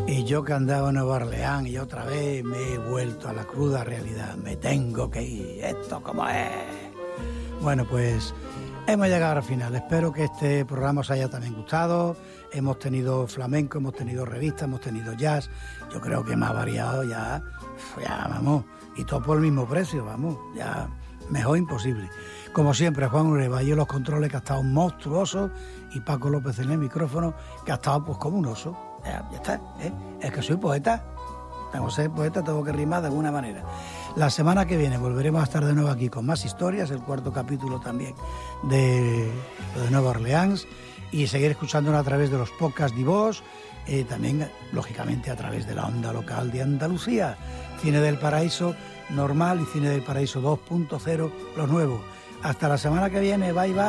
Y yo que andaba en Nueva Orleans y otra vez me he vuelto a la cruda realidad. Me tengo que ir. ¿Esto cómo es? Bueno, pues hemos llegado al final. Espero que este programa os haya también gustado. Hemos tenido flamenco, hemos tenido revistas, hemos tenido jazz. Yo creo que más variado ya vamos. Y todo por el mismo precio, vamos. Ya mejor imposible. Como siempre, Juan Ureba y en los controles, que ha estado monstruoso, y Paco López en el micrófono, que ha estado pues como un oso. Ya está, ¿eh? Es que soy poeta. Tengo que ser poeta, tengo que rimar de alguna manera. La semana que viene volveremos a estar de nuevo aquí con más historias, el cuarto capítulo también de Nueva Orleans, y seguir escuchándonos a través de los podcasts de voz, también, lógicamente, a través de la onda local de Andalucía. Cine del Paraíso normal y Cine del Paraíso 2.0, lo nuevo. Hasta la semana que viene, bye bye.